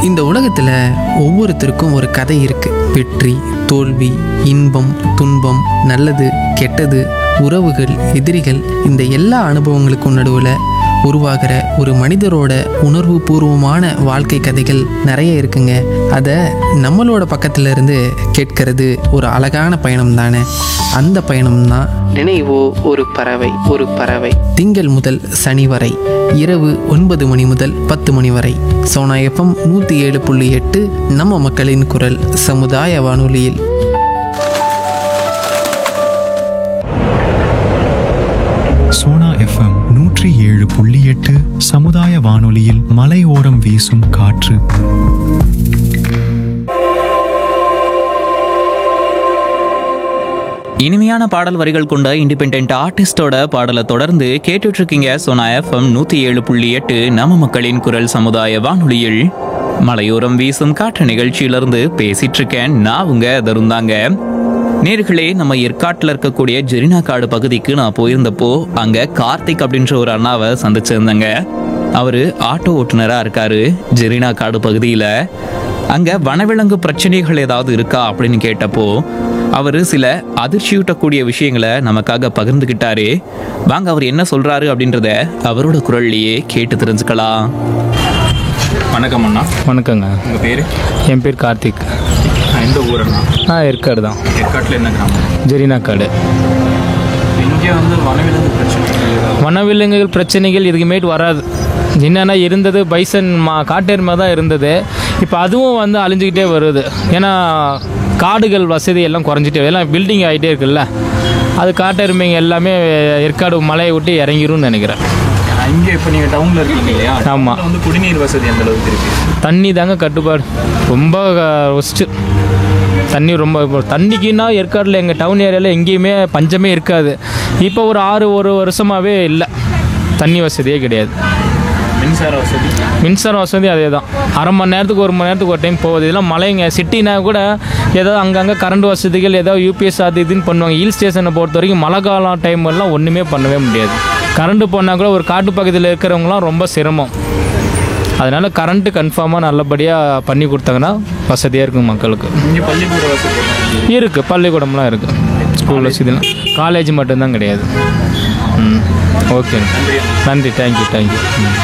இந்த உலகத்தில் ஒவ்வொருத்தருக்கும் ஒரு கதை இருக்கு. வெற்றி, தோல்வி, இன்பம், துன்பம், நல்லது, கெட்டது, உறவுகள், எதிரிகள், இந்த எல்லா அனுபவங்களுக்கும் நடுவில் உருவாகிற ஒரு மனிதரோட உணர்வு பூர்வமான வாழ்க்கை கதைகள் நிறைய இருக்குங்க. அதை நம்மளோட பக்கத்துல இருந்து கேட்கறது ஒரு அழகான பயணம் தானே. அந்த பயணம் தான் நினைவோ ஒரு பறவை. ஒரு பறவை திங்கள் முதல் சனி வரை இரவு 9 மணி முதல் 10 மணி வரை சோனா எஃப்எம் 107.8 நம்ம மக்களின் குரல் சமுதாய வானொலியில். சோனா எஃப்எம் 107.8 சமுதாய வானொலியில் மலையோரம் வீசும் காற்று. இனிமையான பாடல் வரிகள் கொண்ட இண்டிபெண்டன்ட் ஆர்டிஸ்டோட பாடலை தொடர்ந்து கேட்டுட்டு இருக்கீங்க சோனா எஃப்எம் 107.8 நம்ம மக்களின் குரல் சமுதாய வானொலியில். மலையோரம் வீசும் காற்று நிகழ்ச்சியிலிருந்து பேசிட்டு இருக்கேன் நான் உங்க தருந்தாங்க. நேர்களே, நம்ம ஏற்காட்டில் இருக்கக்கூடிய ஜெரினா காடு பகுதிக்கு நான் போயிருந்தப்போ அங்க கார்த்திக் அப்படின்ற ஒரு அண்ணாவை சந்திச்சிருந்தேங்க. அவரு ஆட்டோ ஓட்டுநரா இருக்காரு ஜெரினா காடு பகுதியில. அங்க வனவிலங்கு பிரச்சனைகள் ஏதாவது இருக்கா அப்படின்னு கேட்டப்போ அவரு சில அதிர்ச்சியூட்டக்கூடிய விஷயங்களை நமக்காக பகிர்ந்துகிட்டாரு. வாங்க அவர் என்ன சொல்றாரு அப்படின்றத அவரோட குரல்லையே கேட்டு தெரிஞ்சுக்கலாம். வணக்கம் அண்ணா. வணக்கங்க. உங்க பேரு? என் பேர் கார்த்திக். எந்த ஊரண்ணா? ஏற்காடு தான். ஏற்காட்டில் என்ன கிராமம்? ஜெரினா காடு. இங்கே வனவிலங்கு பிரச்சனைகள் வனவிலங்குகள் பிரச்சனைகள் இதுக்குமேட்டு வராது. என்னென்னா இருந்தது பைசன் காட்டெருமை தான் இருந்தது. இப்போ அதுவும் அழிஞ்சிக்கிட்டே வருது. ஏன்னா காடுகள் வசதி எல்லாம் குறைஞ்சிட்டே எல்லாம் பில்டிங் ஆகிட்டே இருக்குல்ல. அது காட்டெருமைங்க எல்லாமே ஏற்காடு மலையை விட்டு இறங்கிரும்னு நினைக்கிறேன். இங்கே இப்போ நீங்கள் டவுனில் இருக்கீங்க இல்லையா? ஆமாம். குடிநீர் வசதி அந்த அளவுக்கு இருக்குது? தண்ணி தாங்க கட்டுப்பாடு ரொம்ப ஒஸ்ட்டு. தண்ணி ரொம்ப தண்ணிக்குன்னா ஏற்காடில் எங்கள் டவுன் ஏரியாவில் எங்கேயுமே பஞ்சமே இருக்காது. இப்போ ஒரு வருஷமாகவே இல்லை, தண்ணி வசதியே கிடையாது. மின்சார வசதி அதே தான். அரை மணி நேரத்துக்கு 1 மணி நேரத்துக்கு ஒரு டைம் போகுது. இதெல்லாம் மலைங்க. சிட்டினா கூட ஏதாவது அங்கங்கே கரண்ட் வசதிகள் ஏதாவது யூபிஎஸ் அது இதுன்னு பண்ணுவாங்க. ஹில் ஸ்டேஷனை பொறுத்த வரைக்கும் மழை காலம் டைம்லாம் ஒன்றுமே பண்ணவே முடியாது. கரண்ட்டு போனால் கூட ஒரு காட்டு பக்கத்தில் இருக்கிறவங்களாம் ரொம்ப சிரமம். அதனால் கரண்ட்டு கன்ஃபார்மாக நல்லபடியாக பண்ணி கொடுத்தாங்கன்னா வசதியாக இருக்கும் மக்களுக்கு. இங்கே பள்ளிக்கூட வசதி இருக்குது, பள்ளிக்கூடம்லாம் இருக்குது. ஸ்கூல் வசதிலாம் காலேஜ் மட்டும்தான் கிடையாது. ஓகே, நன்றி. தேங்க்யூ.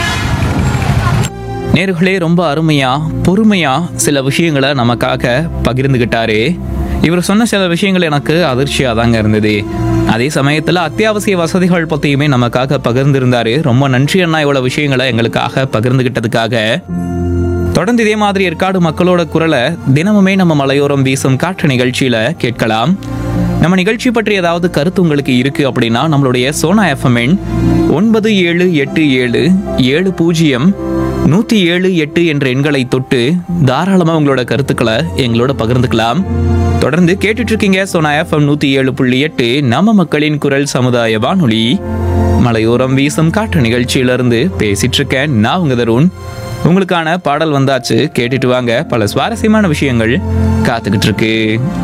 நேர்களே, ரொம்ப அருமையா பொறுமையா சில விஷயங்களை நமக்காக பகிர்ந்துகிட்டாரு. இவர் சொன்ன சில விஷயங்கள் எனக்கு அதிர்ச்சியாக தாங்க இருந்தது. அதே சமயத்தில் அத்தியாவசிய வசதிகள் பற்றியுமே நமக்காக பகிர்ந்திருந்தாரு. ரொம்ப நன்றி அண்ணா, இவ்வளவு விஷயங்களை எங்களுக்காக பகிர்ந்துகிட்டதுக்காக. தொடர்ந்து இதே மாதிரி ஏற்காடு மக்களோட குரலை தினமுமே நம்ம மலையோரம் வீசும் காற்று நிகழ்ச்சியில கேட்கலாம். நம்ம நிகழ்ச்சி பற்றி ஏதாவது கருத்து உங்களுக்கு இருக்கு அப்படின்னா நம்மளுடைய சோனா எஃப்எம் 9787070178 என்ற எண்களை தொட்டு தாராளமா உங்களோட கருத்துக்களை எங்களோட பகிர்ந்துக்கலாம். தொடர்ந்து கேட்டுட்டு இருக்கீங்க சோனா எஃப்எம் 107.8 நம்ம மக்களின் குரல் சமுதாய வானொலி. மலையோரம் வீசும் காற்று நிகழ்ச்சியிலிருந்து பேசிட்டு இருக்கேன் நான் உங்க தருண். உங்களுக்கான பாடல் வந்தாச்சு, கேட்டுட்டு வாங்க. பல சுவாரஸ்யமான விஷயங்கள் காத்துக்கிட்டு இருக்கு.